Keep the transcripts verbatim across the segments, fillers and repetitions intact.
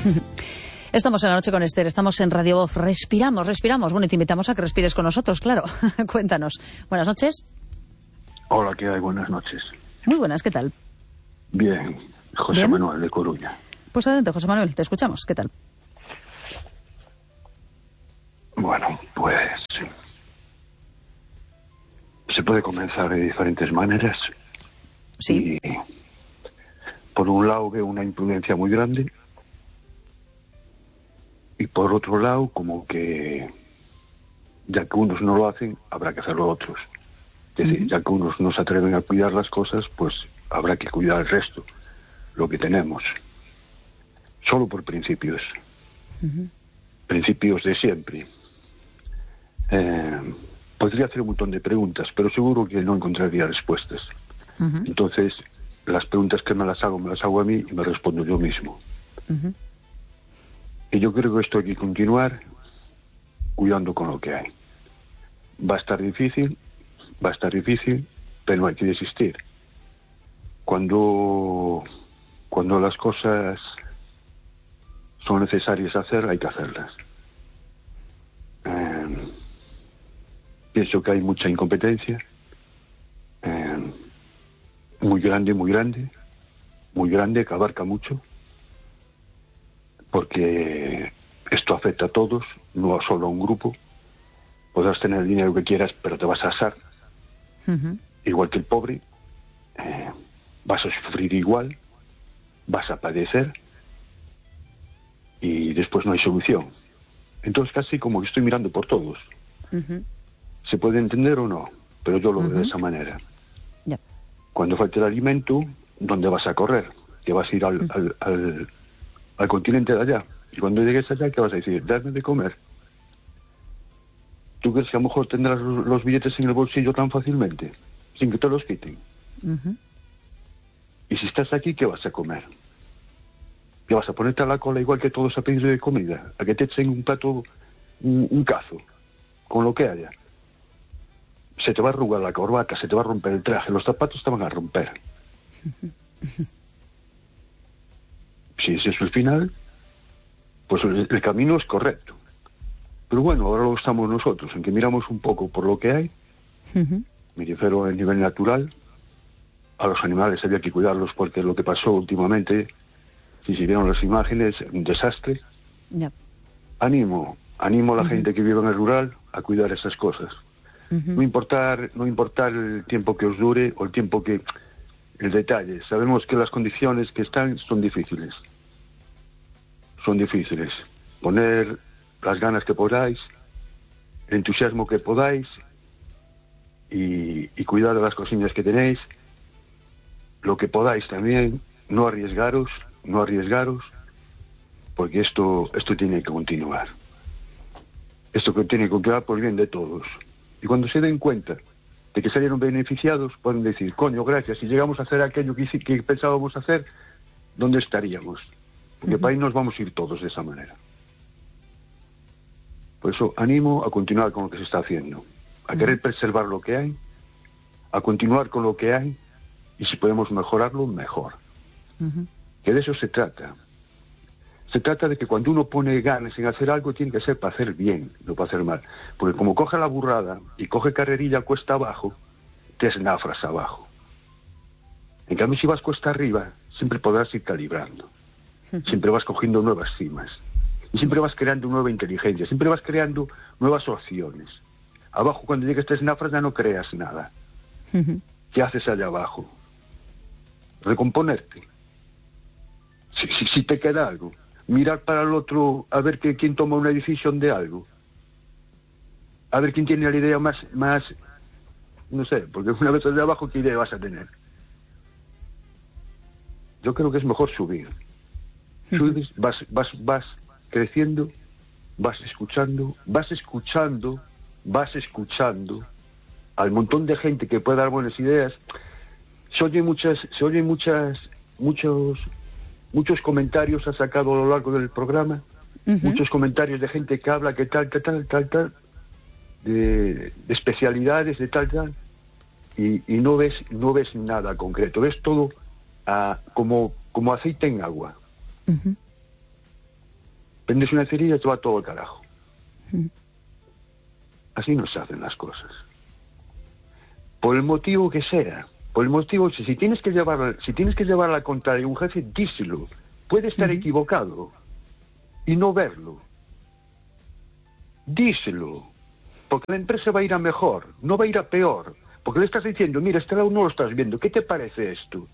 Estamos en La Noche con Esther, estamos en Radio Voz, respiramos, respiramos. Bueno, y te invitamos a que respires con nosotros, claro. Cuéntanos. Buenas noches. Hola, ¿qué hay? Buenas noches. Muy buenas, ¿qué tal? Bien, José ¿Bien? Manuel de Coruña. Pues adelante, José Manuel, te escuchamos, ¿qué tal? Bueno, pues se puede comenzar de diferentes maneras. Sí. Y por un lado veo una imprudencia muy grande y por otro lado como que ya que unos no lo hacen, habrá que hacerlo otros. Es decir, uh-huh. ya que unos no se atreven a cuidar las cosas, pues habrá que cuidar el resto, lo que tenemos. Solo por principios. Uh-huh. Principios de siempre. Eh, podría hacer un montón de preguntas, pero seguro que no encontraría respuestas. Uh-huh. Entonces, las preguntas que me las hago, me las hago a mí y me respondo yo mismo. Uh-huh. Y yo creo que esto hay que continuar cuidando con lo que hay. Va a estar difícil, va a estar difícil, pero no hay que desistir. Cuando, cuando las cosas son necesarias hacer, hay que hacerlas. Eh, pienso que hay mucha incompetencia, eh, muy grande, muy grande, muy grande, que abarca mucho, porque esto afecta a todos, no solo a un grupo. Podrás tener el dinero que quieras, pero te vas a asar. Uh-huh. Igual que el pobre, eh, vas a sufrir igual, vas a padecer, y después no hay solución. Entonces casi como que estoy mirando por todos. Uh-huh. ¿Se puede entender o no? Pero yo lo uh-huh. veo de esa manera. Yeah. Cuando falte el alimento, ¿dónde vas a correr? Que vas a ir al, uh-huh. al, al, al continente de allá. Y cuando llegues allá, ¿qué vas a decir? Dame de comer. ¿Tú crees que a lo mejor tendrás los billetes en el bolsillo tan fácilmente? Sin que te los quiten. Uh-huh. Y si estás aquí, ¿qué vas a comer? ¿Qué vas a ponerte a la cola igual que todos a pedir de comida? ¿A que te echen un plato, un, un cazo, con lo que haya? Se te va a arrugar la corbata, se te va a romper el traje, los zapatos te van a romper. Uh-huh. Si ese es el final, pues el, el camino es correcto. Pero bueno, ahora lo estamos nosotros, en que miramos un poco por lo que hay. Uh-huh. Me refiero a nivel natural. A los animales había que cuidarlos porque lo que pasó últimamente, si se vieron las imágenes, un desastre. Yep. Animo, animo a la uh-huh. gente que vive en el rural a cuidar esas cosas. Uh-huh. No importar, no importar el tiempo que os dure o el tiempo que... El detalle. Sabemos que las condiciones que están son difíciles. Son difíciles. Poner las ganas que podáis, el entusiasmo que podáis y, y cuidar de las cosillas que tenéis, lo que podáis también, no arriesgaros, no arriesgaros, porque esto, esto tiene que continuar. Esto que tiene que continuar por el bien de todos. Y cuando se den cuenta de que salieron beneficiados, pueden decir, coño, gracias, si llegamos a hacer aquello que, que pensábamos hacer, ¿dónde estaríamos? Porque uh-huh. para ahí nos vamos a ir todos de esa manera. Por eso animo a continuar con lo que se está haciendo, a querer preservar lo que hay, a continuar con lo que hay, y si podemos mejorarlo, mejor. Uh-huh. Que de eso se trata. Se trata de que cuando uno pone ganas en hacer algo, tiene que ser para hacer bien, no para hacer mal. Porque como coge la burrada y coge carrerilla cuesta abajo, te esnafras abajo. En cambio, si vas cuesta arriba, siempre podrás ir calibrando. Uh-huh. Siempre vas cogiendo nuevas cimas. Y siempre vas creando nueva inteligencia, siempre vas creando nuevas opciones. Abajo, cuando llegues a esnafras, ya no creas nada. Uh-huh. ¿Qué haces allá abajo? Recomponerte. Si, si, si te queda algo. Mirar para el otro, a ver que, quién toma una decisión de algo. A ver quién tiene la idea más, más... No sé, porque una vez allá abajo, ¿qué idea vas a tener? Yo creo que es mejor subir. Uh-huh. Subes, vas, vas, vas... creciendo, vas escuchando, vas escuchando, vas escuchando al montón de gente que puede dar buenas ideas. Se oyen muchas, se oyen muchas, muchos, muchos comentarios ha sacado a lo largo del programa, uh-huh. muchos comentarios de gente que habla que tal, que tal, tal, tal, de, de especialidades, de tal, tal, y, y no ves, no ves nada concreto, ves todo uh, como, como aceite en agua. Uh-huh. Vendes una cerilla y te va todo al carajo. Mm. Así no se hacen las cosas. Por el motivo que sea, por el motivo, si, si tienes que llevar, si tienes que llevar a la contraria a un jefe, díselo. Puede estar mm. equivocado y no verlo. Díselo, porque la empresa va a ir a mejor, no va a ir a peor, porque le estás diciendo, mira, este lado no lo estás viendo, ¿qué te parece esto?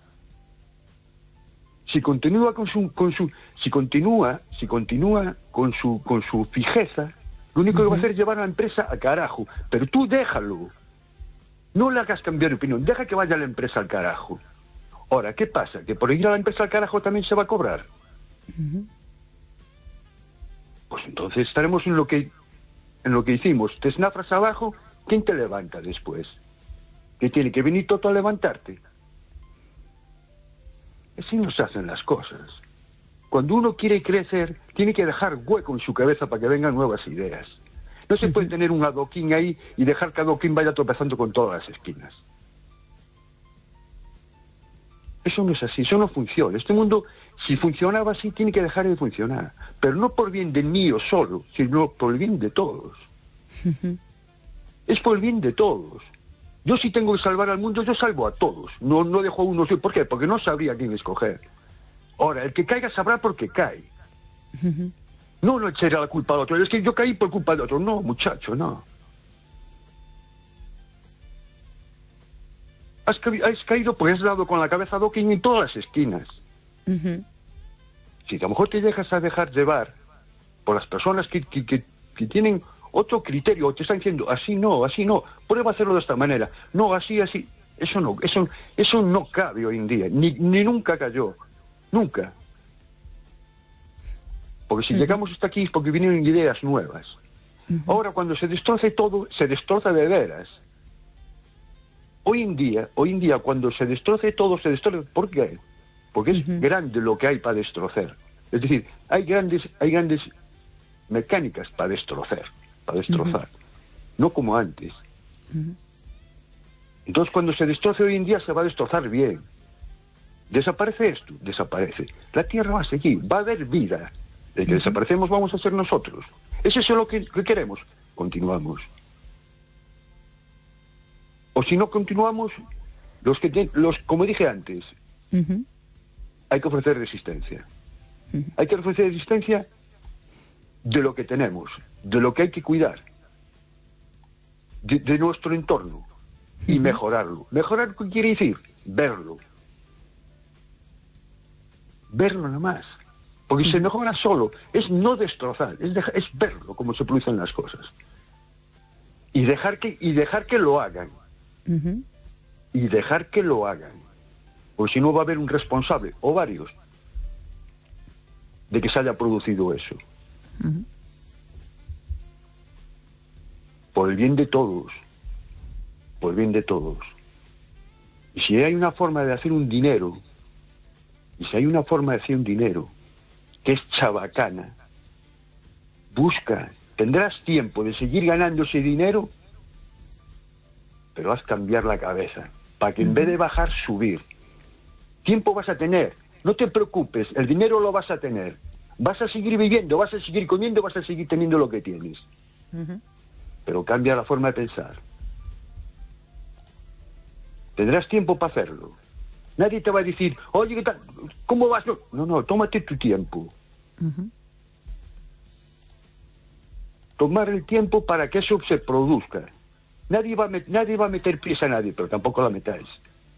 Si continúa con su, con su, si continúa, si continúa con su, con su fijeza, lo único uh-huh. que va a hacer es llevar a la empresa a carajo. Pero tú déjalo, no le hagas cambiar de opinión, deja que vaya la empresa al carajo. Ahora, ¿qué pasa? ¿Que por ir a la empresa al carajo también se va a cobrar? Uh-huh. Pues entonces estaremos en lo que, en lo que hicimos. Te snafras abajo, ¿quién te levanta después? ¿Que tiene que venir todo a levantarte? Así no se hacen las cosas. Cuando uno quiere crecer, tiene que dejar hueco en su cabeza para que vengan nuevas ideas. No se puede tener un adoquín ahí y dejar que adoquín vaya tropezando con todas las esquinas. Eso no es así, eso no funciona. Este mundo, si funcionaba así, tiene que dejar de funcionar. Pero no por bien de mío solo, sino por el bien de todos. Es por el bien de todos. Yo si tengo que salvar al mundo, yo salvo a todos. No, no dejo a uno. ¿Por qué? Porque no sabría quién escoger. Ahora, el que caiga sabrá por qué cae. Uh-huh. No lo echaré la culpa al otro. Es que yo caí por culpa del otro. No, muchacho, no. Has, ca has caído porque has dado con la cabeza a Dawkins en todas las esquinas. Uh-huh. Si a lo mejor te dejas a dejar llevar por las personas que, que, que, que tienen otro criterio, o te están diciendo, así no, así no, prueba a hacerlo de esta manera. No, así, así. Eso no, eso, eso no cabe hoy en día, ni, ni nunca cayó. Nunca. Porque si uh-huh. llegamos hasta aquí es porque vinieron ideas nuevas. Uh-huh. Ahora, cuando se destroce todo, se destroza de veras. Hoy en día, hoy en día, cuando se destroce todo, se destroza. ¿Por qué? Porque es uh-huh. grande lo que hay para destrozar. Es decir, hay grandes, hay grandes mecánicas para destrozar. Para destrozar, uh-huh. no como antes. Uh-huh. Entonces, cuando se destroce hoy en día, se va a destrozar bien. Desaparece esto, desaparece. La Tierra va a seguir, va a haber vida. De que uh-huh. desaparecemos, vamos a ser nosotros. ¿Es eso lo que, que queremos? Continuamos. O si no continuamos, los que te, los, como dije antes, uh-huh. hay que ofrecer resistencia. Uh-huh. Hay que ofrecer resistencia de lo que tenemos, de lo que hay que cuidar, de, de nuestro entorno, uh-huh. y mejorarlo. ¿Mejorar qué quiere decir? Verlo. Verlo nada más. Porque uh-huh. se mejora solo, es no destrozar, es, dejar, es verlo como se producen las cosas. Y dejar que, y dejar que lo hagan. Uh-huh. Y dejar que lo hagan. Porque si no va a haber un responsable, o varios, de que se haya producido eso. Uh-huh. Por el bien de todos, por el bien de todos. Y si hay una forma de hacer un dinero, y si hay una forma de hacer un dinero que es chabacana, busca, tendrás tiempo de seguir ganando ese dinero, pero haz cambiar la cabeza, para que en vez de bajar, subir. Tiempo vas a tener, no te preocupes, el dinero lo vas a tener. Vas a seguir viviendo, vas a seguir comiendo, vas a seguir teniendo lo que tienes. Uh-huh. Pero cambia la forma de pensar. Tendrás tiempo para hacerlo. Nadie te va a decir, oye, ¿qué tal? ¿Cómo vas? No, no, no, tómate tu tiempo. Uh-huh. Tomar el tiempo para que eso se produzca. Nadie va a met- nadie va a meter prisa a nadie, pero tampoco la metáis.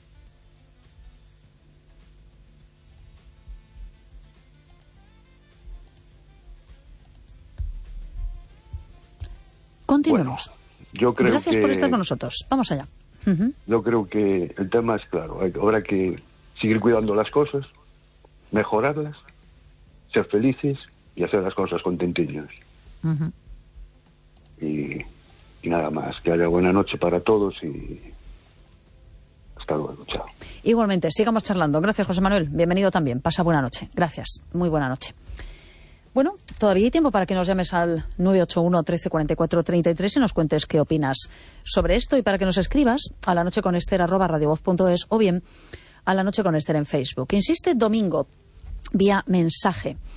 Continuemos. Bueno, yo creo Gracias que, por estar con nosotros. Vamos allá. Uh-huh. Yo creo que el tema es claro. Hay, habrá que seguir cuidando las cosas, mejorarlas, ser felices y hacer las cosas contentillos. Uh-huh. Y, y nada más. Que haya buena noche para todos y hasta luego. Chao. Igualmente, sigamos charlando. Gracias, José Manuel. Bienvenido también. Pasa buena noche. Gracias. Muy buena noche. Bueno, todavía hay tiempo para que nos llames al nueve ocho uno, trece cuarenta y cuatro, treinta y tres y nos cuentes qué opinas sobre esto y para que nos escribas a la noche con Ester arroba radiovoz punto es o bien a la noche con Ester en Facebook. Insiste Domingo vía mensaje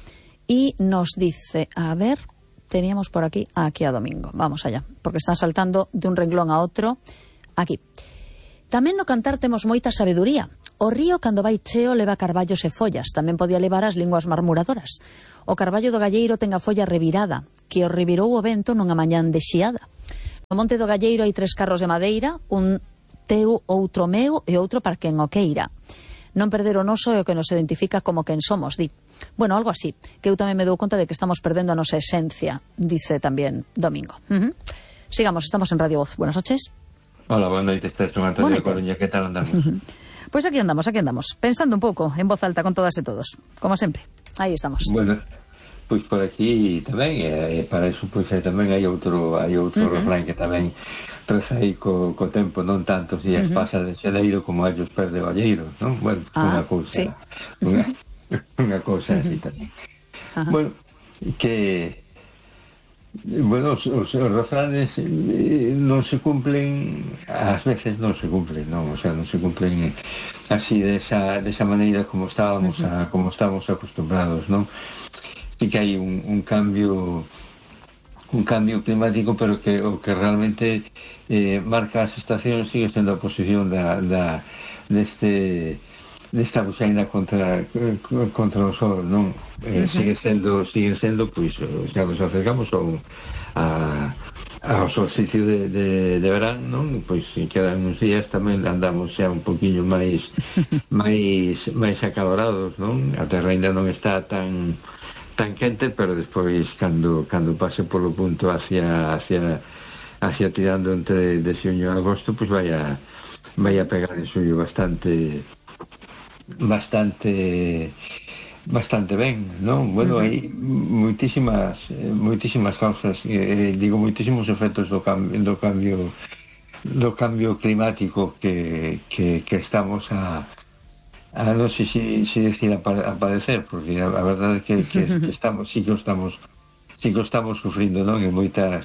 y nos dice, a ver, teníamos por aquí, aquí a Domingo, vamos allá, porque están saltando de un renglón a outro, aquí. Tamén no cantar temos moita sabeduría. O río, cando vai cheo, leva carballos e follas. Tamén podía levar as linguas marmuradoras. O carballo do galleiro ten a folla revirada, que o revirou o vento nunha mañán de xiada. No monte do galleiro hai tres carros de madeira, un teu, outro meu e outro para quen o queira. Non perder o noso é o que nos identifica como quen somos, di. Bueno, algo así, que eu tamén me dou conta de que estamos perdendo a nosa esencia, dice tamén Domingo. Uh -huh. Sigamos, estamos en Radio Voz. Buenas noches. Hola, boa noite, estés con Antonio de Coruña, que tal andamos? Uh -huh. Pois pues aquí andamos, aquí andamos, pensando un pouco, en voz alta con todas e todos, como sempre. Aí estamos. Bueno, pois por aquí tamén, e para eso pois tamén hai outro hai outro uh -huh. refrán que tamén reza aí co, co tempo, non tantos días uh -huh. pasa de xedeiro como ellos perde valleiro, non? Bueno, ah, unha cousa, sí. unha, unha cousa uh -huh. así tamén. Uh -huh. Bueno, que bueno, os, os refranes eh, non se cumplen, ás veces non se cumplen, non, o sea, non se cumplen así desa desa maneira como estábamos uh -huh. a, como estábamos acostumbrados, non? E que hai un, un cambio un cambio climático, pero que o que realmente eh, marca as estacións sigue sendo a posición da, da deste desta buxaina contra contra o sol, non? Eh, uh -huh. sigue sendo sigue sendo pois xa nos acercamos ao a ao solsticio de, de, de verán, non? Pois quedan uns días tamén andamos xa un poquinho máis máis máis acalorados, non? A terra ainda non está tan tan quente, pero despois cando cando pase polo punto hacia hacia hacia tirando entre de xuño a agosto, pois vai a vai a pegar en suyo bastante bastante bastante ben, non? Bueno, uh -huh. hai moitísimas moitísimas causas, eh, digo moitísimos efectos do cambio do cambio do cambio climático que, que, que estamos a a non sei se si, si decir a, a padecer, porque a, a verdade é que, que, que estamos, sí que estamos sí que estamos sufrindo, non? En moitas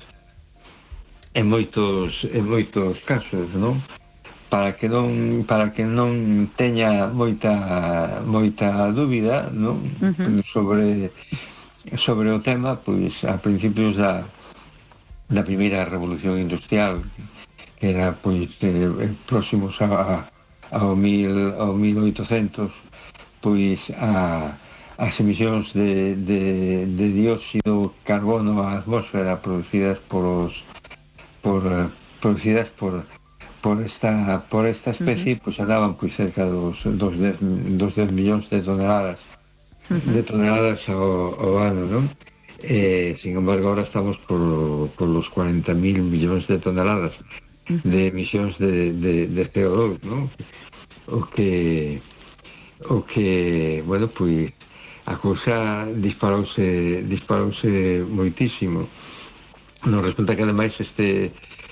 en moitos en moitos casos, non? Para que non para que non teña moita moita dúbida, non? Uh -huh. sobre sobre o tema, pois a principios da da primeira revolución industrial, que era pois eh, próximos a, ao mil ao mil oitocentos, pois a as emisións de, de, de dióxido de carbono á atmósfera producidas por os por producidas por por esta por esta especie, uh -huh. pois andaban pois cerca dos dos dez, dos dez millóns de toneladas uh -huh. de toneladas ao, ao ano, non? Sí. Eh, sin embargo, ahora estamos por, por los cuarenta mil millóns de toneladas uh -huh. de emisións de, de, de C O dos, non? O que o que, bueno, pois a cousa disparouse disparouse moitísimo. Non, resulta que ademais este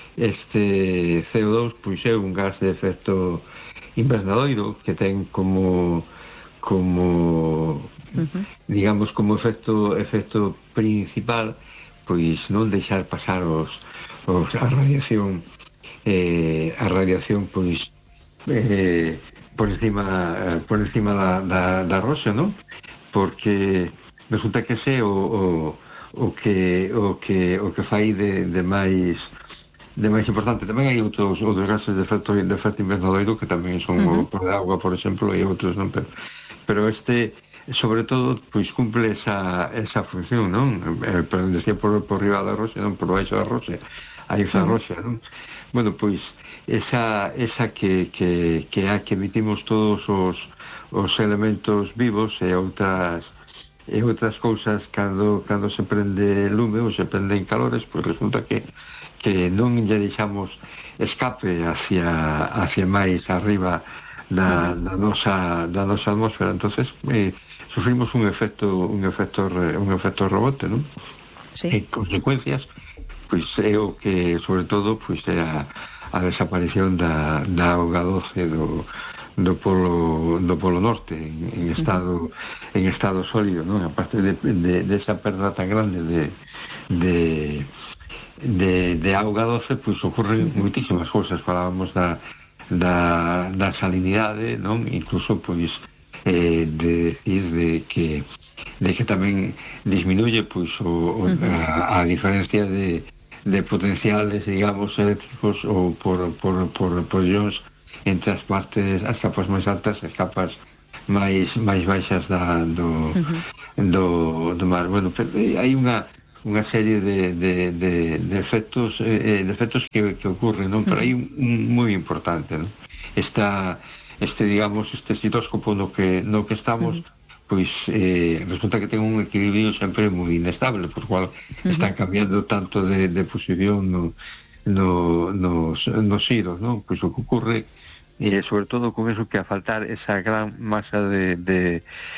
este C O dos pois é un gas de efecto invernadoiro que ten como como uh -huh. digamos como efecto efecto principal pois non deixar pasar os, os a radiación eh, a radiación pois eh, por encima por encima da, da, da roxa, non? Porque resulta que ese o, o, o que o que o que fai de, de máis de máis importante. Tamén hai outros, outros gases de efecto, de efecto invernadoiro que tamén son uh -huh. o por agua, por exemplo, e outros, non? Pero, pero este, sobre todo, pois cumple esa, esa función, non? Eh, pero decía por, por riba da roxa, non? Por baixo da roxa, hai esa uh -huh. roxa, non? Bueno, pois, esa, esa que, que, que a que emitimos todos os, os elementos vivos e outras e outras cousas cando, cando se prende lume ou se prenden calores, pois resulta que que non lle deixamos escape hacia hacia máis arriba da, da nosa da nosa atmósfera, entonces eh, sufrimos un efecto un efecto un efecto rebote, non? Sí. En consecuencias, pois é o que sobre todo pois é a, a desaparición da, da auga doce do do polo do polo norte en, en estado uh-huh. en estado sólido, non? Aparte de, de, de esa perda tan grande de de de, de auga doce, pois ocorren moitísimas cousas. Falábamos da, da, da salinidade, non? Incluso pois eh, de decir de que de que tamén disminuye pois o, o, a, a diferencia de, de potenciales, digamos, eléctricos ou por, por, por posións entre as partes, as capas máis altas e as capas máis máis baixas da, do, uh-huh. do, do mar. Bueno, hai unha unha serie de, de, de, de efectos eh, de efectos que, que ocurren, non? Pero hai un, un moi importante, non? Esta, este, digamos, este citóscopo no que, no que estamos, uh-huh. pois eh, resulta que ten un equilibrio sempre moi inestable, por cual uh-huh. están cambiando tanto de, de posición no, no, nos, nos siros, non? Pois o que ocurre e sobre todo con eso que a faltar esa gran masa de de,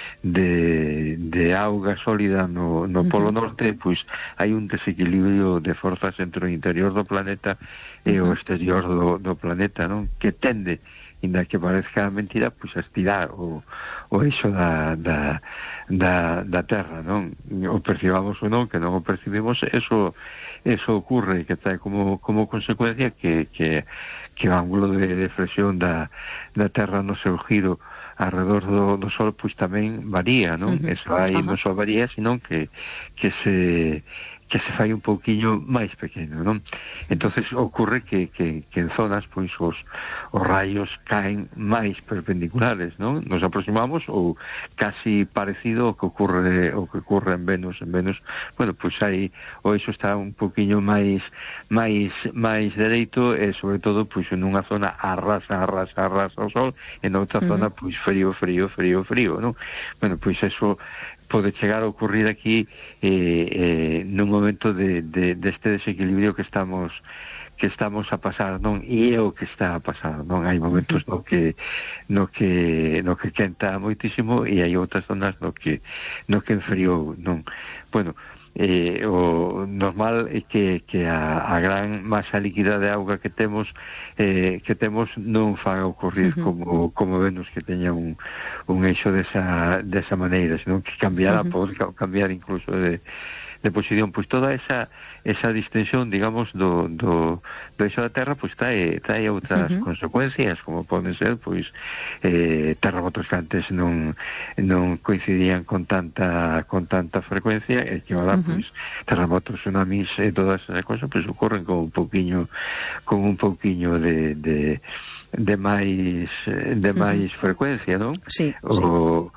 de, de auga sólida no, no polo norte, pois hai un desequilibrio de forzas entre o interior do planeta e o exterior do, do planeta, non? Que tende, inda que parezca mentira, pois a estirar o, o eixo da, da, da, da Terra, non? O percibamos ou non, que non o percibimos, eso eso ocurre, que trae como, como consecuencia que, que que o ángulo de, de flexión da, da Terra no seu giro alrededor do, do Sol pois tamén varía, non? Uh-huh. Eso aí non só varía, sino que, que se que se fai un pouquiño máis pequeno, non? Entonces ocurre que, que, que en zonas pois os, os raios caen máis perpendiculares, non? Nos aproximamos ou casi parecido ao que ocurre o que ocurre en Venus, en Venus, bueno, pois aí o eixo está un pouquiño máis máis máis dereito e sobre todo pois en unha zona arrasa, arrasa, arrasa o Sol, en outra uh-huh. zona pois frío, frío, frío, frío, non? Bueno, pois eso pode chegar a ocurrir aquí eh, eh, nun momento de, de, deste desequilibrio que estamos que estamos a pasar, non? E é o que está a pasar, non? Hai momentos no que no que no que quenta moitísimo e hai outras zonas no que no que enfriou, non? Bueno, eh, o normal é que, que a, a gran masa líquida de auga que temos eh, que temos non faga ocurrir uh-huh. como, como Venus, que teña un, un eixo desa, desa maneira, senón que cambiará, uh-huh. pode cambiar incluso de, de posición. Pois toda esa esa distensión, digamos, do, do, do eixo da Terra, pois trae, trae outras uh-huh. consecuencias, como poden ser, pois, eh, terremotos que antes non, non coincidían con tanta con tanta frecuencia, e que ahora, uh-huh. pois, terremotos, tsunamis e todas esas cosas, pois, ocorren con un pouquiño con un pouquiño de, de de máis de máis uh-huh. frecuencia, non? Sí, o, sí.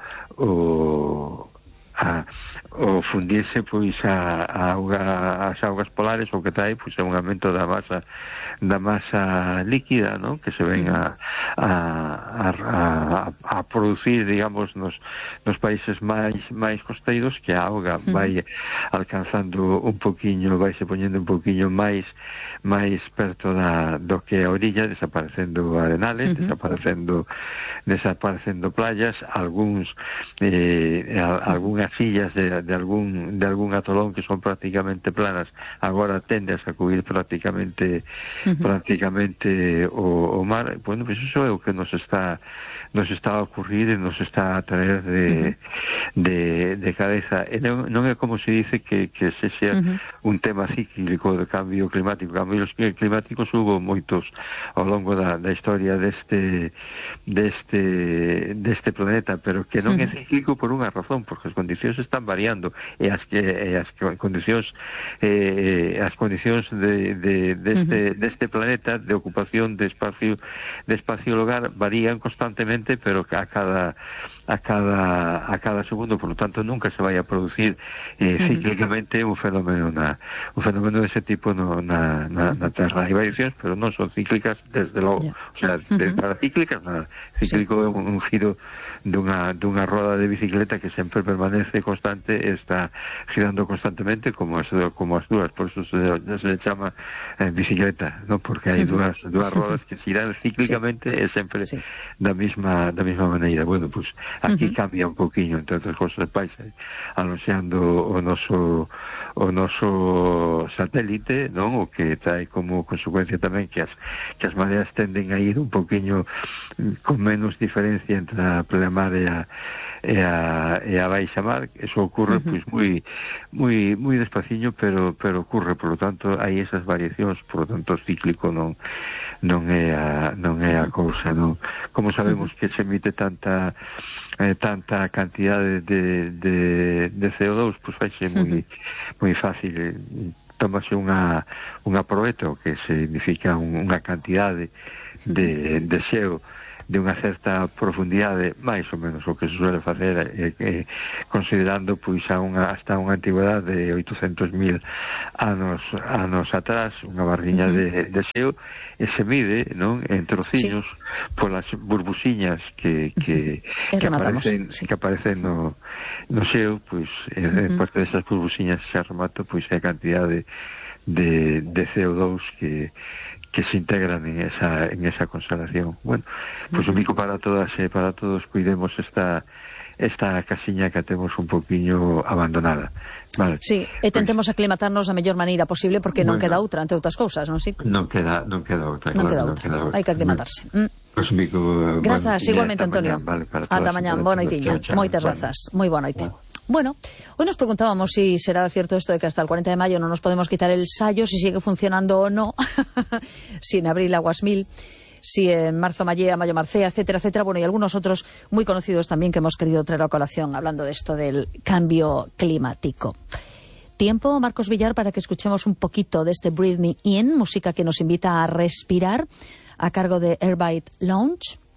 o a, o fundirse pois a, a auga, as augas polares, o que trae pois é un aumento da masa da masa líquida, non? Que se ven a, a, a, a, a producir, digamos, nos, nos países máis máis costeiros, que a auga vai alcanzando un poquiño, vai se poñendo un poquiño máis máis perto da, do que a orilla, desaparecendo arenales, uh-huh. desaparecendo desaparecendo playas, algúns eh, algunhas illas de, de algún de algún atolón que son prácticamente planas, agora tende a sacudir prácticamente uh-huh. prácticamente o, o mar. Bueno, pues eso é o que nos está nos está a ocurrir e nos está a traer de, uh-huh. de, de cabeza. E non, non é como se dice que, que se sea uh-huh. un tema cíclico de cambio climático. Cambios climáticos hubo moitos ao longo da, da historia deste deste deste planeta, pero que non uh-huh. é cíclico por unha razón, porque as condicións están variando e as que e as condicións eh, as condicións de, de, deste, uh-huh. deste planeta de ocupación de espacio de espacio lugar varían constantemente, pero a cada a cada a cada segundo, por lo tanto nunca se vai a producir eh, cíclicamente un fenómeno na, un fenómeno dese tipo no, na, na, na Terra. Hai variacións, pero non son cíclicas desde logo, yeah. o sea, de, para cíclicas nada. Cíclico é sí. un, un giro dunha, dunha roda de bicicleta que sempre permanece constante e está girando constantemente como as, como as dúas, por eso se, se chama eh, bicicleta, ¿no? Porque hai dúas, dúas rodas que giran cíclicamente sí. e sempre sí. da mesma da mesma maneira. Bueno, pues aquí uh-huh. cambia un poquinho, entre outras cosas, vais anunciando o noso o noso satélite, non? O que trae como consecuencia tamén que as que as mareas tenden a ir un poquinho con menos diferencia entre a pleamar e a e a, e a baixa mar. Eso ocurre uh-huh. pois moi moi moi despaciño, pero pero ocurre, por lo tanto hai esas variacións, por lo tanto cíclico non non é a non é a cousa, non. Como sabemos que se emite tanta eh, tanta cantidade de, de, de C O dos, pois pues, faixe moi, moi fácil. Tómase unha, unha proeto, que significa un, unha cantidade de, de xeo de unha certa profundidade, máis ou menos o que se suele facer, eh, eh, considerando pois a unha, hasta unha antigüedade de oitocentos mil anos anos atrás, unha barriña uh -huh. de, de xeo, e se mide, non, en trociños, sí, polas burbuxiñas que, que, uh -huh. que aparecen, sí, que aparecen no, no xeo, pois, uh -huh. eh, por desas burbuxiñas se remato, pois, a cantidade de, de C O dos que que se integran en esa en esa constelación. Bueno, pois pues, o mico para todas e para todos, cuidemos esta esta casiña que temos un poquinho abandonada. Vale. Sí, e tentemos pues, aclimatarnos da mellor maneira posible, porque bueno, non queda outra, entre outras cousas, non? Sí? Non queda, non queda outra, non claro, queda non outra. queda outra. Hai que aclimatarse. Bueno, mm. Pues, mico, grazas, bueno, igualmente, Antonio. Mañán, vale, ata mañán, boa noitiña. Moitas grazas. Moi boa noite. Bueno. Bueno, hoy nos preguntábamos si será cierto esto de que hasta el cuarenta de mayo no nos podemos quitar el sayo, si sigue funcionando o no, si en abril aguas mil, si en marzo mallea, mayo marcea, etcétera, etcétera. Bueno, y algunos otros muy conocidos también que hemos querido traer a colación hablando de esto del cambio climático. Tiempo, Marcos Villar, para que escuchemos un poquito de este Breathe Me In, música que nos invita a respirar, a cargo de Airbite Lounge.